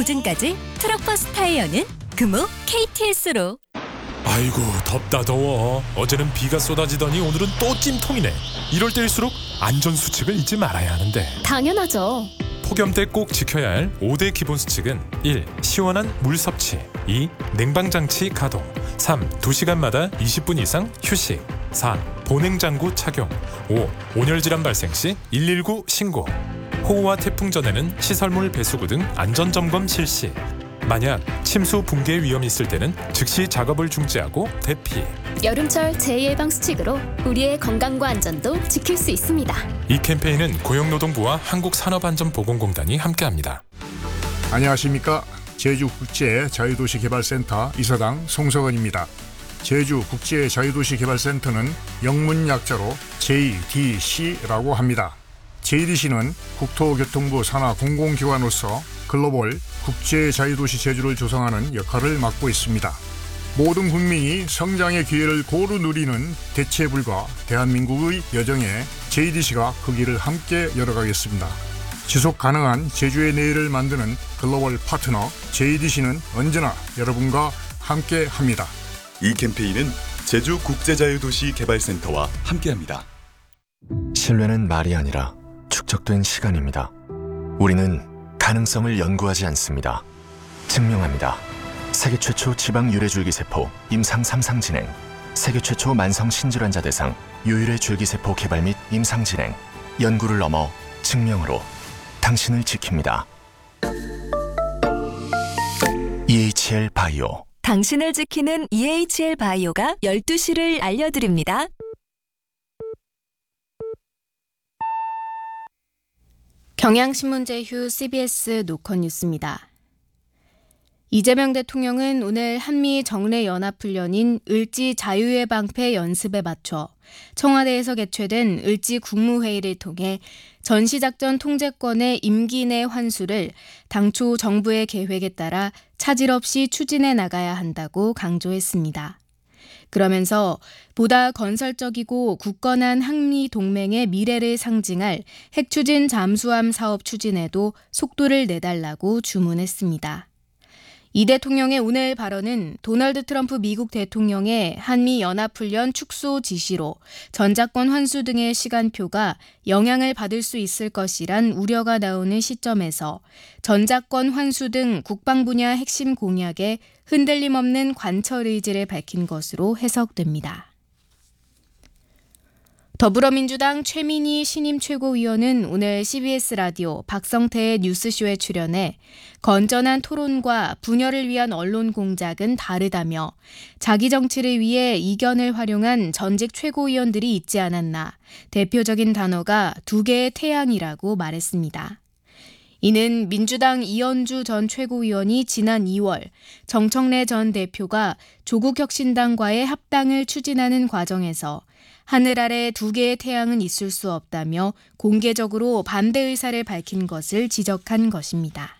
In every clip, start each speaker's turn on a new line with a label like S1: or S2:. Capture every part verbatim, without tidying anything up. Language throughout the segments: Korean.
S1: 지금까지 트럭버스 타이어는 금호 케이티에스로.
S2: 아이고 덥다 더워. 어제는 비가 쏟아지더니 오늘은 또 찜통이네. 이럴 때일수록 안전수칙을 잊지 말아야 하는데.
S3: 당연하죠.
S2: 폭염 때 꼭 지켜야 할 오 대 기본 수칙은 일. 시원한 물 섭취, 이. 냉방장치 가동, 삼. 두 시간마다 이십 분 이상 휴식, 사. 보냉장구 착용, 오. 온열질환 발생 시 일일구 신고. 호우와 태풍 전에는 시설물 배수구 등 안전점검 실시. 만약 침수 붕괴 위험이 있을 때는 즉시 작업을 중지하고 대피.
S3: 여름철 재예방 수칙으로 우리의 건강과 안전도 지킬 수 있습니다.
S2: 이 캠페인은 고용노동부와 한국산업안전보건공단이 함께합니다.
S4: 안녕하십니까. 제주국제자유도시개발센터 이사장 송석원입니다. 제주국제자유도시개발센터는 영문 약자로 제이디씨라고 합니다. 제이디씨는 국토교통부 산하 공공기관으로서 글로벌 국제자유도시 제주를 조성하는 역할을 맡고 있습니다. 모든 국민이 성장의 기회를 고루 누리는 대체불가 대한민국의 여정에 제이디씨가 그 길을 함께 열어가겠습니다. 지속 가능한 제주의 내일을 만드는 글로벌 파트너 제이디씨는 언제나 여러분과 함께합니다.
S5: 이 캠페인은 제주국제자유도시개발센터와 함께합니다.
S6: 신뢰는 말이 아니라 축적된 시간입니다. 우리는 가능성을 연구하지 않습니다. 증명합니다. 세계 최초 지방 유래줄기세포 임상 삼 상 진행, 세계 최초 만성 신질환자 대상 유일의 줄기세포 개발 및 임상 진행, 연구를 넘어 증명으로 당신을 지킵니다. 이에이치엘 바이오.
S1: 당신을 지키는 이에이치엘 바이오가 열두 시를 알려드립니다.
S7: 경향신문 제휴 씨비에스 노컷 뉴스입니다. 이재명 대통령은 오늘 한미 정례연합훈련인 을지 자유의 방패 연습에 맞춰 청와대에서 개최된 을지 국무회의를 통해 전시작전 통제권의 임기 내 환수를 당초 정부의 계획에 따라 차질 없이 추진해 나가야 한다고 강조했습니다. 그러면서 보다 건설적이고 굳건한 한미 동맹의 미래를 상징할 핵추진 잠수함 사업 추진에도 속도를 내달라고 주문했습니다. 이 대통령의 오늘 발언은 도널드 트럼프 미국 대통령의 한미 연합훈련 축소 지시로 전작권 환수 등의 시간표가 영향을 받을 수 있을 것이란 우려가 나오는 시점에서 전작권 환수 등 국방 분야 핵심 공약에 흔들림 없는 관철 의지를 밝힌 것으로 해석됩니다. 더불어민주당 최민희 신임 최고위원은 오늘 씨비에스 라디오 박성태의 뉴스쇼에 출연해 건전한 토론과 분열을 위한 언론 공작은 다르다며 자기 정치를 위해 이견을 활용한 전직 최고위원들이 있지 않았나 대표적인 단어가 두 개의 태양이라고 말했습니다. 이는 민주당 이현주 전 최고위원이 지난 이월 정청래 전 대표가 조국혁신당과의 합당을 추진하는 과정에서 하늘 아래 두 개의 태양은 있을 수 없다며 공개적으로 반대 의사를 밝힌 것을 지적한 것입니다.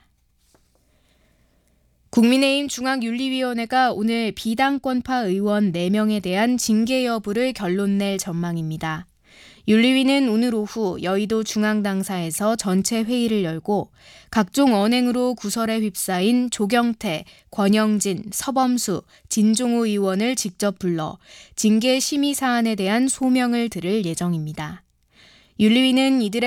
S7: 국민의힘 중앙윤리위원회가 오늘 비당권파 의원 네 명에 대한 징계 여부를 결론 낼 전망입니다. 윤리위는 오늘 오후 여의도 중앙당사에서 전체 회의를 열고 각종 언행으로 구설에 휩싸인 조경태, 권영진, 서범수, 진종호 의원을 직접 불러 징계 심의 사안에 대한 소명을 들을 예정입니다. 윤리위는 이들의